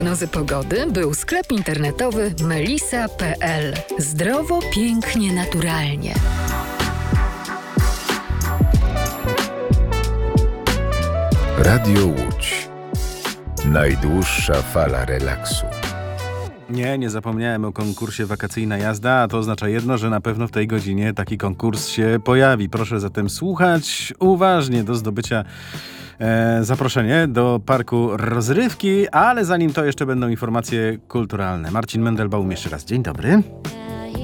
Prognozy pogody był sklep internetowy melisa.pl. Zdrowo, pięknie, naturalnie. Radio Łódź. Najdłuższa fala relaksu. Nie zapomniałem o konkursie Wakacyjna jazda, a to oznacza jedno, że na pewno w tej godzinie taki konkurs się pojawi. Proszę zatem słuchać uważnie do zdobycia zaproszenie do parku rozrywki, ale zanim to jeszcze będą informacje kulturalne. Marcin Mendelbaum jeszcze raz. Dzień dobry.